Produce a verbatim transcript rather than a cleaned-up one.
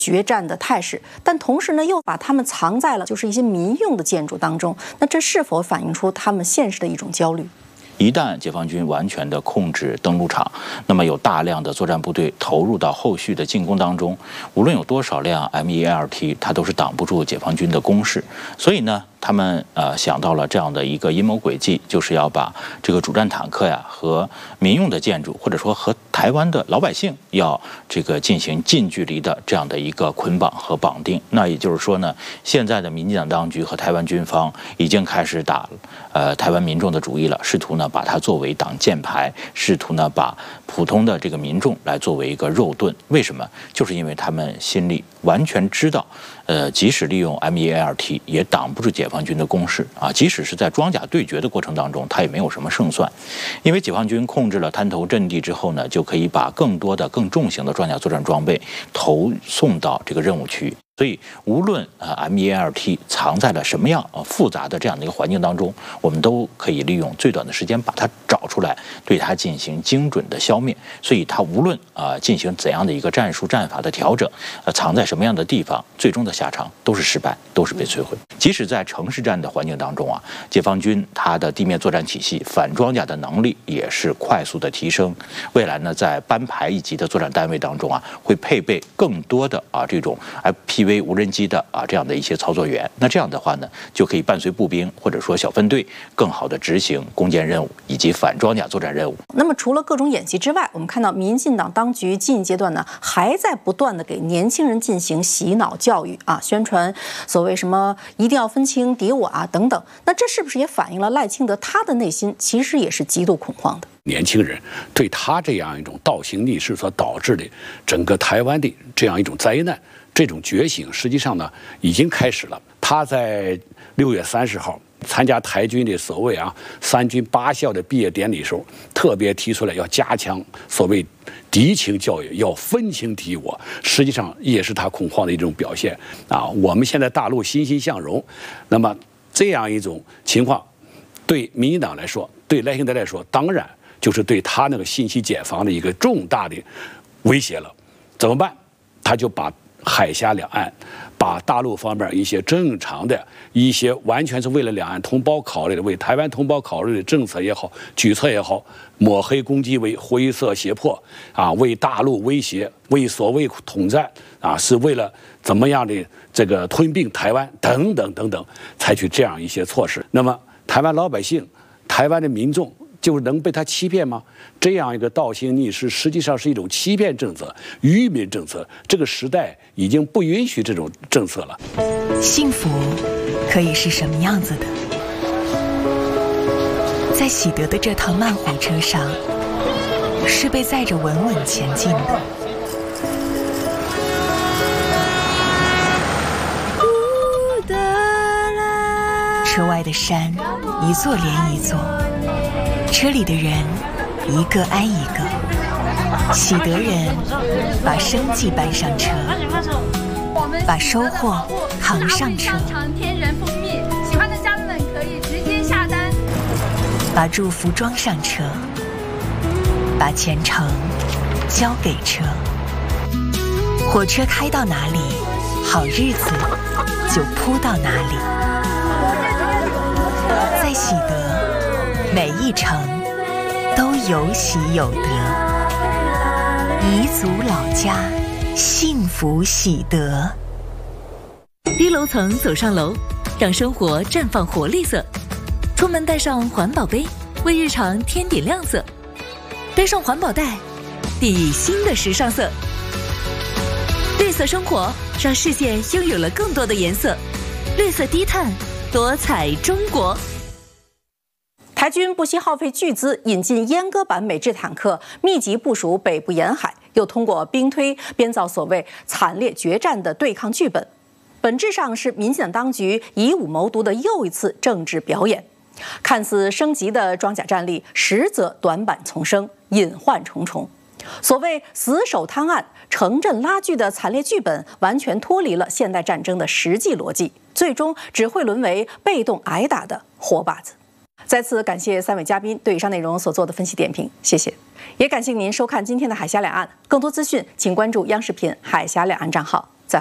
决战的态势，但同时呢，又把他们藏在了就是一些民用的建筑当中。那这是否反映出他们现实的一种焦虑？ 一旦解放军完全的控制登陆场，那么有大量的作战部队投入到后续的进攻当中，无论有多少辆 M 一 A R T， 它都是挡不住解放军的攻势。所以呢，他们呃想到了这样的一个阴谋诡计，就是要把这个主战坦克呀和民用的建筑，或者说和台湾的老百姓要这个进行近距离的这样的一个捆绑和绑定。那也就是说呢，现在的民进党当局和台湾军方已经开始打呃台湾民众的主意了，试图呢把它作为挡箭牌，试图呢把普通的这个民众来作为一个肉盾。为什么？就是因为他们心里完全知道，呃，即使利用 M 一 A R T 也挡不住解放军的攻势啊！即使是在装甲对决的过程当中，他也没有什么胜算，因为解放军控制了滩头阵地之后呢，就可以把更多的、更重型的装甲作战装备投送到这个任务区。所以，无论呃 M 一 A R T 藏在了什么样呃复杂的这样的一个环境当中，我们都可以利用最短的时间把它找出来，对它进行精准的消灭。所以，它无论啊、呃、进行怎样的一个战术战法的调整，呃藏在什么样的地方，最终的下场都是失败，都是被摧毁。即使在城市战的环境当中啊，解放军它的地面作战体系反装甲的能力也是快速的提升。未来呢，在班排一级的作战单位当中啊，会配备更多的啊这种 F P V 无人机的啊这样的一些操作员。那这样的话呢，就可以伴随步兵或者说小分队更好的执行攻坚任务以及反装甲作战任务。 那么除了各种演习之外，我们看到民进党当局近阶段呢，还在不断的给年轻人进行洗脑教育啊，宣传所谓什么一定要分清敌我啊等等。那这是不是也反映了赖清德他的内心其实也是极度恐慌的？ 年轻人对他这样一种倒行逆施所导致的整个台湾的这样一种灾难，这种觉醒实际上呢已经开始了。他在六月三十号参加台军的所谓啊三军八校的毕业典礼时候，特别提出来要加强所谓敌情教育，要分清敌我，实际上也是他恐慌的一种表现啊。我们现在大陆欣欣向荣，那么这样一种情况，对民进党来说，对赖清德来说，当然就是对他那个信息茧房的一个重大的威胁了。怎么办？他就把海峡两岸，把大陆方面一些正常的一些完全是为了两岸同胞考虑的、为台湾同胞考虑的政策也好、举措也好，抹黑攻击为灰色胁迫啊，为大陆威胁，为所谓统战啊，是为了怎么样的这个吞并台湾等等等等，采取这样一些措施。那么台湾老百姓、台湾的民众就能被他欺骗吗？这样一个倒行逆施，实际上是一种欺骗政策、愚民政策。这个时代已经不允许这种政策了。 幸福可以是什么样子的？在喜得的这趟慢火车上，是被载着稳稳前进的。车外的山，一座连一座。车里的人一个挨一个，喜得人把生计搬上车，把收获扛上车， 天然蜂蜜，喜欢的家人们可以直接下单， 把祝福装上车，把前程交给车。火车开到哪里，好日子就铺到哪里。在喜得，每一程都有喜有得，彝族老家幸福喜得。 低楼层走上楼，让生活绽放活力色。出门带上环保杯，为日常添点亮色。背上环保袋，递以新的时尚色。绿色生活，让世界拥有了更多的颜色。绿色低碳，多彩中国。 台军不惜耗费巨资引进阉割版美制坦克，密集部署北部沿海，又通过兵推编造所谓惨烈决战的对抗剧本，本质上是民进党当局以武谋独的又一次政治表演。看似升级的装甲战力，实则短板丛生，隐患重重。所谓死守滩岸、城镇拉锯的惨烈剧本，完全脱离了现代战争的实际逻辑，最终只会沦为被动挨打的活靶子。再次感谢三位嘉宾对以上内容所做的分析点评，谢谢。也感谢您收看今天的海峡两岸，更多资讯请关注央视频海峡两岸账号。